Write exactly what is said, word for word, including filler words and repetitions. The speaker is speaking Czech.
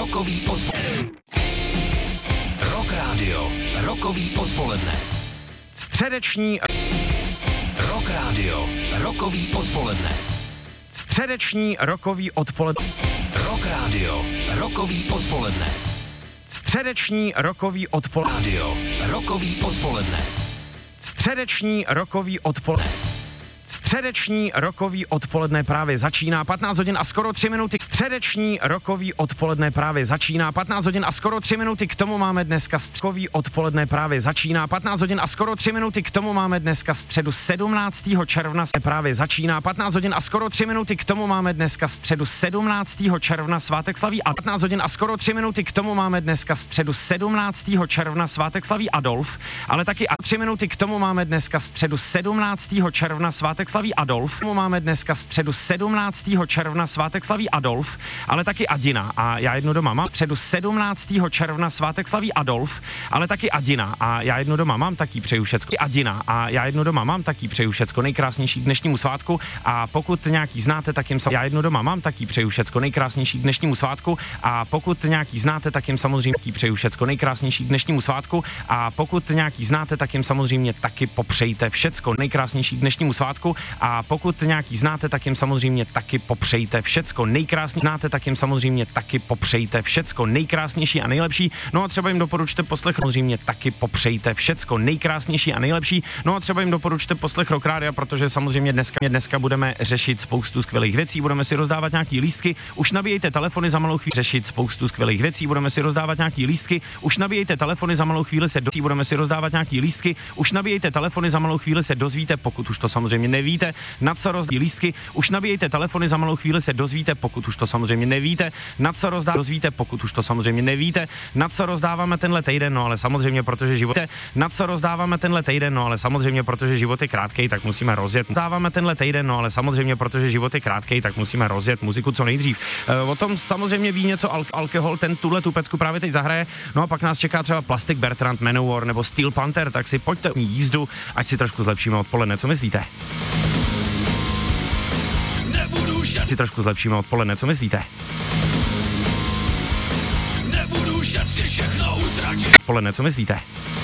Rokový odpoledne. Rock Radio. Rokový odpoledne. Středeční Rock Radio. Rokový odpoledne. Středeční rokový odpoledne. Rock Radio. Rokový odpoledne. Středeční rokový odpoledne. Radio. Rokový odpoledne. Středeční rokový odpoledne. Středeční rokový odpoledne právě začíná, patnáct hodin a skoro tři minuty. Středeční rokový odpoledne právě začíná, patnáct hodin a skoro tři minuty. K tomu máme dneska středkový odpoledne právě začíná, patnáct hodin a skoro tři minuty. K tomu máme dneska středu sedmnáctého června právě začíná, patnáct hodin a skoro tři minuty. K tomu máme dneska středu sedmnáctého června svátek slaví a patnáct hodin a skoro tři minuty. K tomu máme dneska středu sedmnáctého června svátek slaví Adolf, ale taky a tři minuty. K tomu máme dneska středu sedmnáctého června svátek slaví Adolf. Mu máme dneska středu sedmnáctého června svátek slaví Adolf, ale taky Adina a já jednu doma mám. Středu sedmnáctého června svátek slaví Adolf, ale taky Adina a já jednu doma mám, taky přeju všecko. Adina a já jednu doma mám, taky přeju všecko nejkrásnější k dnešnímu svátku a pokud nějaký znáte, tak jim já jednu doma mám, taky přeju všecko nejkrásnější k dnešnímu svátku a pokud nějaký znáte, tak jim samozřejmě taky přeju všecko nejkrásnější k dnešnímu svátku a pokud nějaký znáte, tak jim samozřejmě taky popřejte všecko nejkrásnější k dnešnímu svátku. A pokud nějaký znáte, tak jim samozřejmě taky popřejte všecko nejkrásnější. Znáte, tak jim samozřejmě taky popřejte všecko nejkrásnější a nejlepší. No a třeba jim doporučte poslech samozřejmě taky popřejte všecko nejkrásnější a nejlepší. No a třeba jim doporučte poslech Rock Rádia, protože samozřejmě dneska, dneska budeme řešit spoustu skvělých věcí, budeme si rozdávat nějaký lístky. Už nabíjejte telefony, za malou chvíli řešit spoustu skvělých věcí, budeme si rozdávat nějaký lístky. Už nabíjejte telefony, za malou chvíli se dozvíte, budeme si rozdávat nějaký lístky. Už nabíjejte telefony, za malou chvíli se dozvíte, pokud už to samozřejmě nevíte, na co rozdí lístky. Už nabíjejte telefony, za malou chvíli se dozvíte, pokud už to samozřejmě nevíte, na co rozdá dozvíte, pokud už to samozřejmě nevíte, na co rozdáváme tenhle týden, no ale samozřejmě, protože život je, na co rozdáváme tenhle týden, no ale samozřejmě, protože život je krátkej, tak musíme rozjet. Dáváme tenhle týden, no ale samozřejmě, protože život je krátkej, tak musíme rozjet muziku co nejdřív. E, o tom samozřejmě ví něco al- alkohol, ten tuhle tu pecku právě teď zahraje. No a pak nás čeká třeba Plastic Bertrand, Manowar nebo Steel Panther, tak si pojďte jízdu, ať si trošku zlepšíme odpoledne, co myslíte? Si trošku zlepšíme odpoledne, co myslíte? Nebudu šetřit, všechno utratit. Odpoledne, co myslíte?